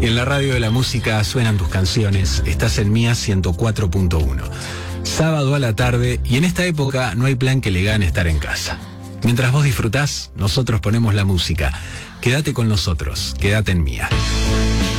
Y en la radio de la música suenan tus canciones. Estás en Mía 104.1. Sábado a la tarde, y en esta época no hay plan que le gane estar en casa. Mientras vos disfrutás, nosotros ponemos la música. Quédate con nosotros, quédate en Mía.